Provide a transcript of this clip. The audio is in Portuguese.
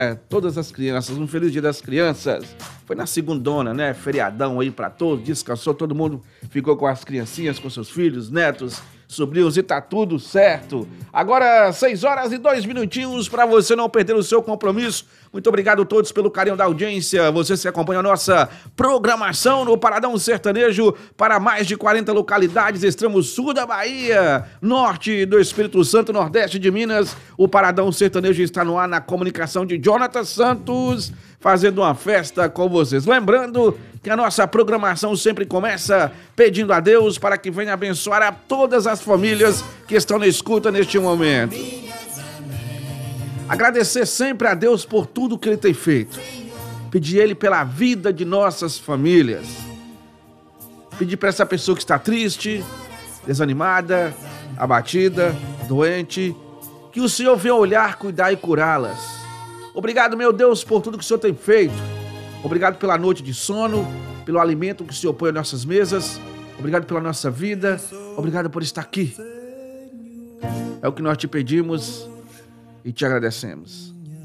todas as crianças, um feliz dia das crianças. Foi na segundona, né? Feriadão aí pra todos, descansou, todo mundo ficou com as criancinhas, com seus filhos, netos, sobrinhos e tá tudo certo. Agora, 6 horas e 2 minutinhos pra você não perder o seu compromisso. Muito obrigado a todos pelo carinho da audiência. Você se acompanha a nossa programação no Paradão Sertanejo para mais de 40 localidades, extremo sul da Bahia, norte do Espírito Santo, nordeste de Minas. O Paradão Sertanejo está no ar na comunicação de Jonathan Santos, fazendo uma festa com vocês. Lembrando que a nossa programação sempre começa pedindo a Deus para que venha abençoar a todas as famílias que estão na escuta neste momento. Agradecer sempre a Deus por tudo que Ele tem feito. Pedir a Ele pela vida de nossas famílias. Pedir para essa pessoa que está triste, desanimada, abatida, doente, que o Senhor venha olhar, cuidar e curá-las. Obrigado, meu Deus, por tudo que o Senhor tem feito. Obrigado pela noite de sono, pelo alimento que o Senhor põe às nossas mesas. Obrigado pela nossa vida. Obrigado por estar aqui. É o que nós te pedimos e te agradecemos.